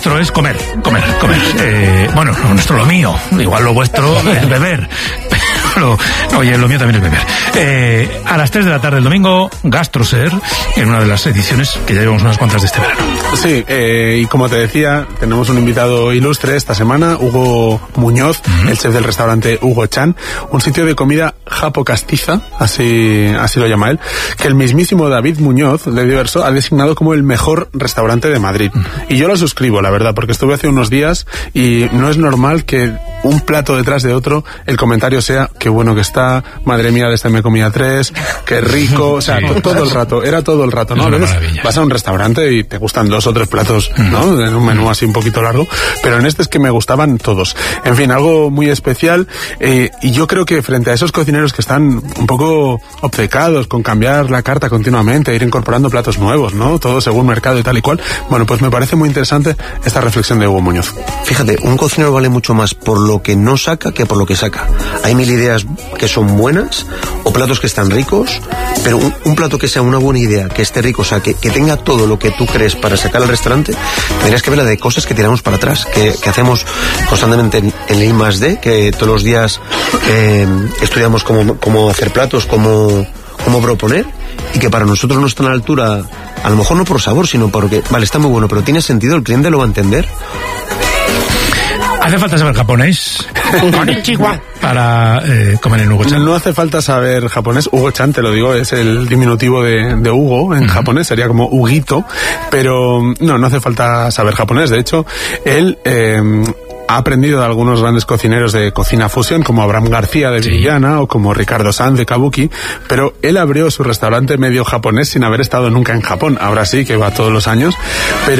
nuestro es comer. Bueno, lo nuestro, lo mío. Igual lo vuestro es beber. Oye, lo mío también es beber. A las 3 de la tarde del domingo, GastroSer, en una de las ediciones que ya llevamos unas cuantas de este verano. Sí, y como te decía, tenemos un invitado ilustre esta semana, Hugo Muñoz, el chef del restaurante Hugo Chan, un sitio de comida japo-castiza, así lo llama él, que el mismísimo David Muñoz, de Diverso, ha designado como el mejor restaurante de Madrid. Y yo lo suscribo, la verdad, porque estuve hace unos días y no es normal que un plato detrás de otro el comentario sea qué bueno que está, madre mía, de este me comía 3, qué rico, o sea, todo el rato, ¿no? A veces vas a un restaurante y te gustan 2 o 3 platos, ¿no? En un menú así un poquito largo, pero en este es que me gustaban todos. En fin, algo muy especial, y yo creo que frente a esos cocineros que están un poco obcecados con cambiar la carta continuamente, ir incorporando platos nuevos, ¿no? Todo según mercado y tal y cual, bueno, pues me parece muy interesante esta reflexión de Hugo Muñoz. Fíjate, un cocinero vale mucho más por lo que no saca que por lo que saca. Hay 1000 ideas que son buenas, o platos que están ricos, pero un plato que sea una buena idea, que esté rico, o sea, que tenga todo lo que tú crees para sacar al restaurante, tendrías que ver la de cosas que tiramos para atrás, que hacemos constantemente en el I+D, que todos los días estudiamos cómo hacer platos, cómo proponer, y que para nosotros no está a la altura, a lo mejor no por sabor, sino porque, vale, está muy bueno, pero tiene sentido, el cliente lo va a entender. ¿Hace falta saber japonés? Para comer en Hugo Chan. No hace falta saber japonés. Hugo Chan, te lo digo, es el diminutivo de Hugo en japonés, sería como Huguito, pero no hace falta saber japonés. De hecho, él ha aprendido de algunos grandes cocineros de cocina fusión, como Abraham García de Villana o como Ricardo Sanz de Kabuki, pero él abrió su restaurante medio japonés sin haber estado nunca en Japón. Ahora sí que va todos los años, pero